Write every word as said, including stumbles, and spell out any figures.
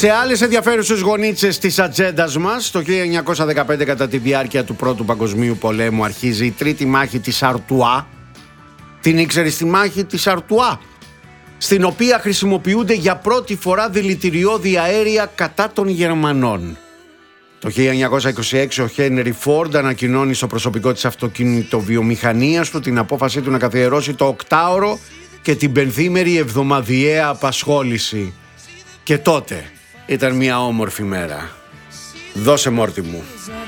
Σε άλλες ενδιαφέρουσες γωνίτσες της ατζέντας μας, το χίλια εννιακόσια δεκαπέντε, κατά τη διάρκεια του Πρώτου Παγκοσμίου Πολέμου, αρχίζει η τρίτη μάχη της Αρτουά. Την ήξερες τη μάχη της Αρτουά, στην οποία χρησιμοποιούνται για πρώτη φορά δηλητηριώδη αέρια κατά των Γερμανών. Το χίλια εννιακόσια είκοσι έξι ο Χένρι Φόρντ ανακοινώνει στο προσωπικό της αυτοκινητοβιομηχανίας του την απόφασή του να καθιερώσει το οκτάωρο και την πενθήμερη εβδομαδιαία απασχόληση. Και τότε ήταν μια όμορφη μέρα. Δώσε, Μόρτι μου.